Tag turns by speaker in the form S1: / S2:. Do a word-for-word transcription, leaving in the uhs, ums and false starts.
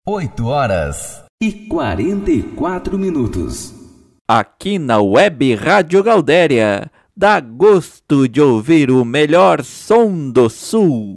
S1: oito horas e quarenta e quatro minutos.
S2: Aqui na Web Rádio Gaudéria, dá gosto de ouvir o melhor som do Sul.